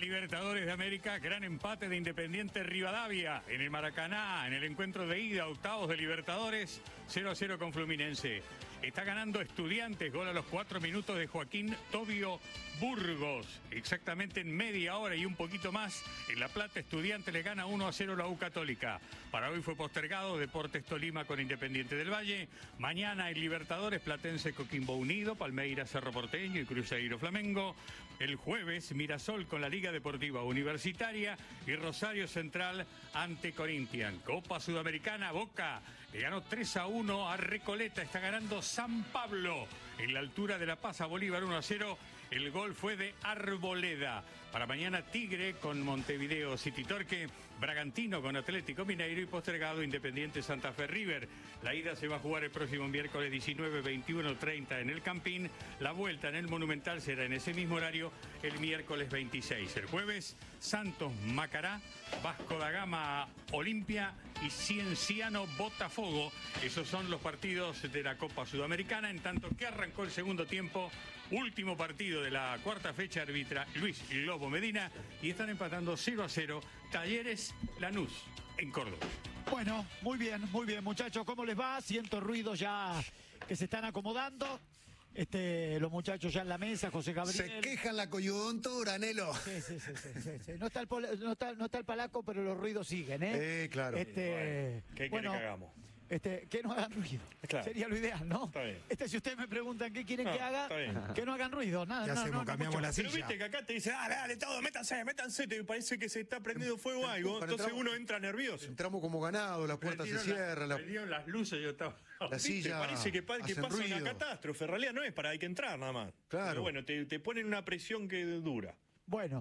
Libertadores de América, gran empate de Independiente Rivadavia en el Maracaná, en el encuentro de ida, octavos de Libertadores, 0-0 con Fluminense. Está ganando Estudiantes, gol a los 4 minutos de Joaquín Tobio Burgos, exactamente en media hora y un poquito más. En La Plata, Estudiantes le gana 1-0 la U Católica. Para hoy fue postergado Deportes Tolima con Independiente del Valle. Mañana en Libertadores, Platense Coquimbo Unido, Palmeiras Cerro Porteño y Cruzeiro Flamengo. El jueves, Mirasol con la Liga Deportiva Universitaria y Rosario Central ante Corinthians. Copa Sudamericana, Boca le ganó 3-1 a Recoleta. Está ganando San Pablo en la altura de La Paz a Bolívar 1-0. El gol fue de Arboleda. Para mañana Tigre con Montevideo City Torque, Bragantino con Atlético Mineiro y postergado Independiente Santa Fe River. La ida se va a jugar el próximo miércoles 19, 21, 30 en el Campín. La vuelta en el Monumental será en ese mismo horario el miércoles 26. El jueves, Santos Macará, Vasco da Gama Olimpia y Cienciano Botafogo. Esos son los partidos de la Copa Sudamericana, en tanto que arrancó el segundo tiempo. Último partido de la cuarta fecha, arbitra Luis Lobo Medina y están empatando 0-0 Talleres Lanús en Córdoba. Bueno, muy bien, muchachos. ¿Cómo les va? Siento ruidos ya que se están acomodando. Los muchachos ya en la mesa, José Gabriel. Se quejan la coyuntura, Nelo. Sí. No está el palaco, pero los ruidos siguen, Claro. ¿Qué quiere que hagamos? Que no hagan ruido. Claro. Sería lo ideal, ¿no? Está bien. Si ustedes me preguntan qué quieren que haga, está bien. que no hagan ruido. Nada, ¿Qué hacemos? Cambiamos la silla. Pero viste que acá te dice, dale todo, métanse, te parece que se está prendiendo fuego algo, entonces uno entra nervioso. Entramos como ganado, las puertas se cierran. Prendieron las luces, yo estaba... La silla parece que pasa ruido. una catástrofe, en realidad no es para, hay que entrar nada más. Claro. Pero bueno, te ponen una presión que dura. Bueno,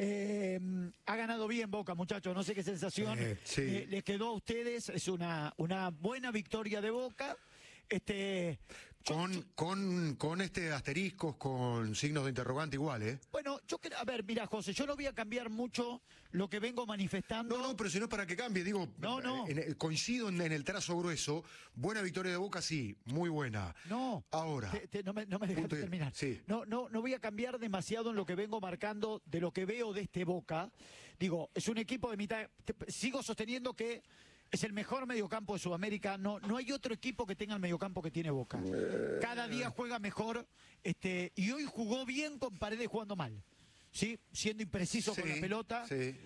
ha ganado bien Boca, muchachos, no sé qué sensación sí. les quedó a ustedes. Es una buena victoria de Boca. Con asteriscos, con signos de interrogante igual, ¿eh? Bueno, yo creo, a ver, mira, José, yo no voy a cambiar mucho lo que vengo manifestando. No, pero si no es para que cambie, digo, No. Coincido en el trazo grueso. Buena victoria de Boca, sí, muy buena. No. Ahora. No me dejas terminar. Sí. No voy a cambiar demasiado en lo que vengo marcando de lo que veo de este Boca. Digo, es un equipo de mitad. Sigo sosteniendo que es el mejor mediocampo de Sudamérica. No hay otro equipo que tenga el mediocampo que tiene Boca. Cada día juega mejor. Y hoy jugó bien con Paredes jugando mal. ¿Sí? Siendo impreciso con la pelota. Sí,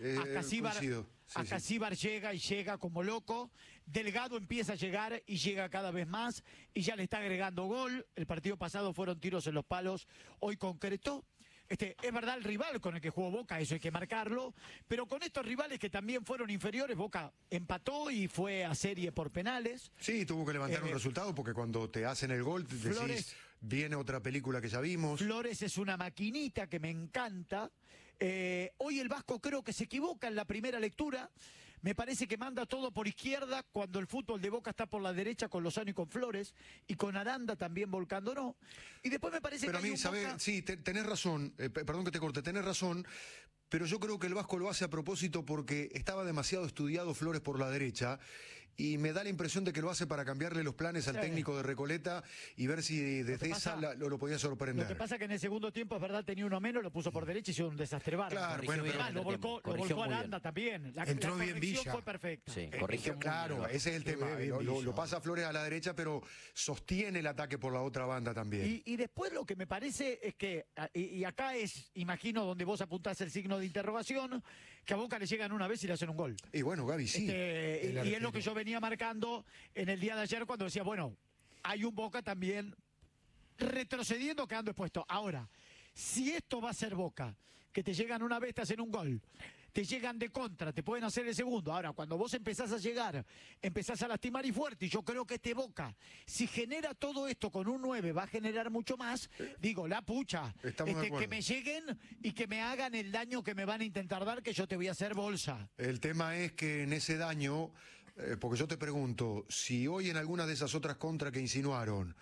Acasíbar llega y llega como loco. Delgado empieza a llegar y llega cada vez más. Y ya le está agregando gol. El partido pasado fueron tiros en los palos. Hoy concretó. Es verdad el rival con el que jugó Boca, eso hay que marcarlo, pero con estos rivales que también fueron inferiores, Boca empató y fue a serie por penales. Sí, tuvo que levantar un resultado porque cuando te hacen el gol decís, viene otra película que ya vimos. Flores es una maquinita que me encanta. Hoy el Vasco creo que se equivoca en la primera lectura. Me parece que manda todo por izquierda cuando el fútbol de Boca está por la derecha con Lozano y con Flores y con Aranda también volcando, ¿no? Y después me parece pero que a mí, hay ¿sabes? Boca... Sí, tenés razón, perdón que te corte, tenés razón. Pero yo creo que el Vasco lo hace a propósito porque estaba demasiado estudiado Flores por la derecha y me da la impresión de que lo hace para cambiarle los planes al técnico de Recoleta y ver si desde esa lo podía sorprender. Lo que pasa es que en el segundo tiempo, es verdad, tenía uno menos, lo puso por derecha y hizo un desastre bárbaro. Claro, bueno, pero lo volcó Aranda también. Entró bien Villa. Fue perfecta. Sí, corrigió muy claro, bien. ese es el tema. Lo pasa Flores a la derecha, pero sostiene el ataque por la otra banda también. Y después lo que me parece es que, y acá es, imagino, donde vos apuntás el signo de interrogación, que a Boca le llegan una vez y le hacen un gol. Y bueno, Gaby, sí. Y es lo que yo venía marcando en el día de ayer cuando decía, bueno, hay un Boca también retrocediendo, quedando expuesto. Ahora, si esto va a ser Boca, que te llegan una vez, te hacen un gol, te llegan de contra, te pueden hacer el segundo. Ahora, cuando vos empezás a llegar, empezás a lastimar y fuerte, y yo creo que este Boca, si genera todo esto con un 9, va a generar mucho más, digo, la pucha, que me lleguen y que me hagan el daño que me van a intentar dar, que yo te voy a hacer bolsa. El tema es que en ese daño, porque yo te pregunto, si hoy en alguna de esas otras contras que insinuaron,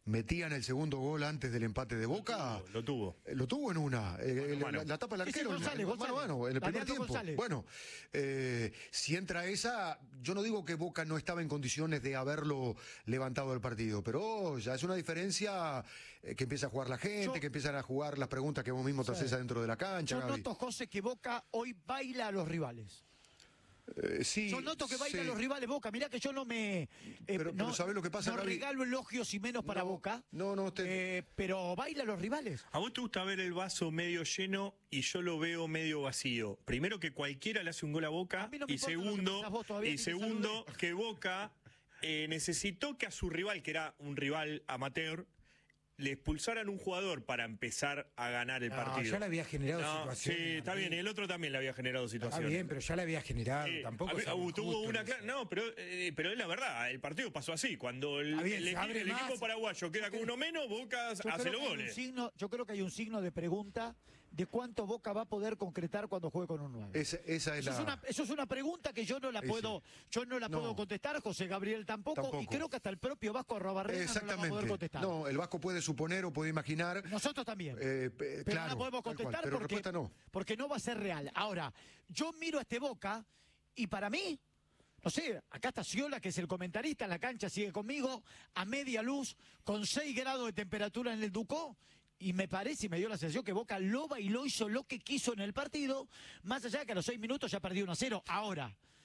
metían el segundo gol antes del empate de Boca. Lo tuvo. Lo tuvo en una. La tapa el arquero. González, Mano a mano, en el primer tiempo. González. Bueno, si entra esa, yo no digo que Boca no estaba en condiciones de haberlo levantado del partido, pero ya es una diferencia que empieza a jugar la gente, que empiezan a jugar las preguntas que vos mismo te haces adentro de la cancha. Yo noto, José, que Boca hoy baila a los rivales. Sí, yo noto que baila a los rivales Boca. Mirá que yo no me... pero ¿sabés lo que pasa, no Gaby? regalo elogios y menos para Boca. Pero baila a los rivales. ¿A vos te gusta ver el vaso medio lleno y yo lo veo medio vacío? Primero, que cualquiera le hace un gol a Boca. No y segundo, que Boca necesitó que a su rival, que era un rival amateur, le expulsaran un jugador para empezar a ganar el partido. Ya le había generado situaciones. Sí, está bien. Y el otro también le había generado situaciones. Está bien, pero ya le había generado. Sí, Tampoco tuvo una no, pero es la verdad. El partido pasó así. Cuando el equipo paraguayo queda con uno menos, Boca hace los goles. Yo creo que hay un signo de pregunta de cuánto Boca va a poder concretar cuando juegue con un 9. Eso es una pregunta que yo no la puedo, puedo contestar, José Gabriel tampoco, y creo que hasta el propio Vasco Arrobarrena no la va a poder contestar. No, el Vasco puede suponer o puede imaginar. Nosotros también. Pero claro, no la podemos contestar porque no va a ser real. Ahora, yo miro a este Boca y para mí, no sé, acá está Sciolà, que es el comentarista en la cancha, sigue conmigo, a media luz, con 6 grados de temperatura en el Ducó. Y me parece, y me dio la sensación que Boca lo bailó, hizo lo que quiso en el partido, más allá de que a los 6 minutos ya perdió 1-0. Ahora,